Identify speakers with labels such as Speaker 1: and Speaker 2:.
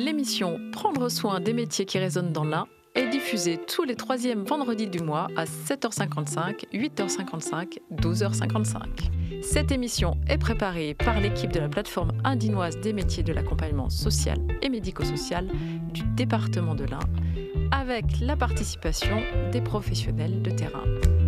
Speaker 1: L'émission Prendre soin des métiers qui résonnent dans l'Ain est diffusée tous les troisièmes vendredis du mois à 7h55, 8h55, 12h55. Cette émission est préparée par l'équipe de la plateforme indinoise des métiers de l'accompagnement social et médico-social du département de l'Ain, avec la participation des professionnels de terrain.